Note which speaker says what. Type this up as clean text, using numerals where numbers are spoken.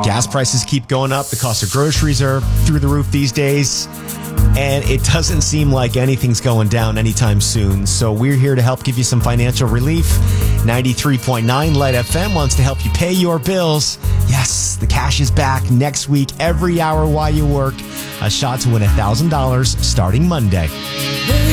Speaker 1: Gas prices keep going up. The cost of groceries are through the roof these days. And it doesn't seem like anything's going down anytime soon. So we're here to help give you some financial relief. 93.9 Light FM wants to help you pay your bills. Yes, the cash is back next week, every hour while you work. A shot to win $1,000 starting Monday.